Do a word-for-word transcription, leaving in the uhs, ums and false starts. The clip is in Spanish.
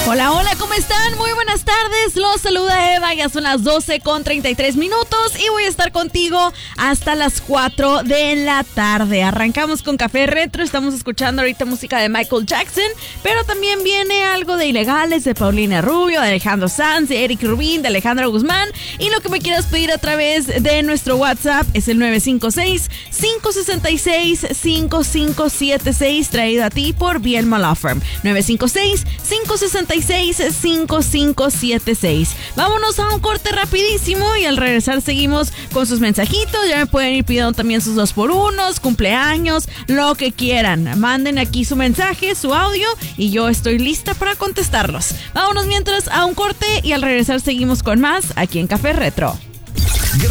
Hola, hola, ¿cómo están? Muy buenas tardes, los saluda Eva, ya son las doce con treinta y tres minutos y voy a estar contigo hasta las cuatro de la tarde. Arrancamos con Café Retro, estamos escuchando ahorita música de Michael Jackson, pero también viene algo de Ilegales, de Paulina Rubio, de Alejandro Sanz, de Eric Rubin, de Alejandro Guzmán, y lo que me quieras pedir a través de nuestro WhatsApp es el nueve cinco seis, cinco seis seis, cinco cinco siete seis, traído a ti por Bielma Law Firm. nueve cinco seis, cinco seis seis, cinco cinco siete seis. Vámonos a un corte rapidísimo y al regresar seguimos con sus mensajitos. Ya me pueden ir pidiendo también sus dos por unos, cumpleaños, lo que quieran. Manden aquí su mensaje, su audio y yo estoy lista para contestarlos. Vámonos mientras a un corte y al regresar seguimos con más aquí en Café Retro.